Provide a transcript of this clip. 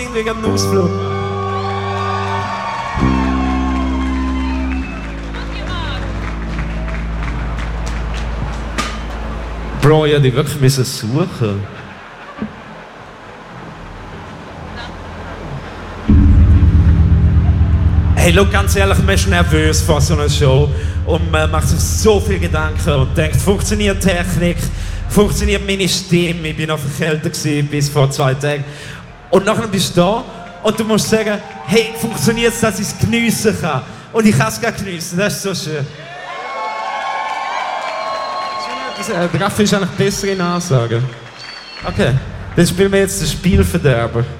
irgendwie einen Ausflug machen. Bro, ich hätte dich wirklich suchen. Hey, schau, ganz ehrlich, man ist nervös vor so einer Show und man macht sich so viele Gedanken und denkt, funktioniert Technik, funktioniert meine Stimme, ich bin noch verkältet bis vor 2 Tagen. Und nachher bist du da und du musst sagen, hey, funktioniert es, dass ich es geniessen kann? Und ich kann es gar geniessen, das ist so schön. Der Raffi ist eigentlich besser in Ansagen. Okay, dann spielen wir jetzt den Spielverderber.